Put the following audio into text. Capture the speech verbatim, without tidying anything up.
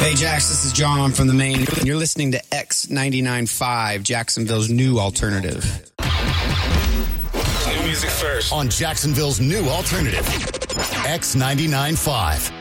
Hey, Jax, this is John from the main. You're listening to X ninety-nine point five, Jacksonville's new alternative. New music first on Jacksonville's new alternative, X ninety-nine point five.